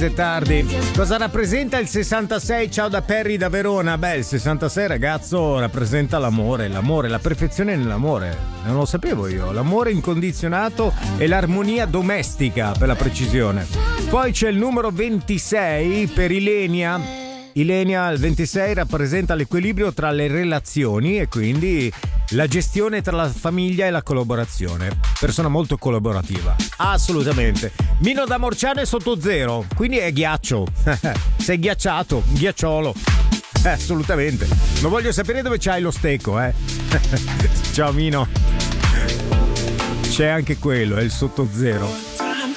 Paese tardi. Cosa rappresenta il 66? Ciao da Perry da Verona. Beh, il 66, ragazzo, rappresenta l'amore, la perfezione nell'amore. Non lo sapevo io. L'amore incondizionato e l'armonia domestica, per la precisione. Poi c'è il numero 26 per Ilenia. Ilenia, il 26, rappresenta l'equilibrio tra le relazioni e quindi la gestione tra la famiglia e la collaborazione. Persona molto collaborativa, assolutamente. Mino da Morciano è sotto zero, quindi è ghiaccio. Sei ghiacciato, ghiacciolo. Assolutamente. Non voglio sapere dove c'hai lo stecco, Ciao Mino. C'è anche quello, è il sotto zero.